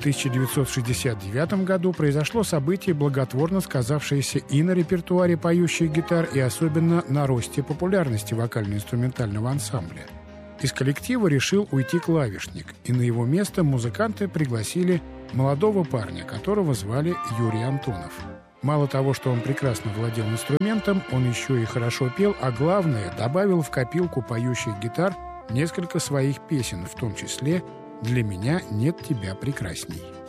1969 году произошло событие, благотворно сказавшееся и на репертуаре поющих гитар, и особенно на росте популярности вокально-инструментального ансамбля. Из коллектива решил уйти клавишник, и на его место музыканты пригласили молодого парня, которого звали Юрий Антонов. Мало того, что он прекрасно владел инструментом, он еще и хорошо пел, а главное, добавил в копилку поющих гитар несколько своих песен, в том числе «Для меня нет тебя прекрасней».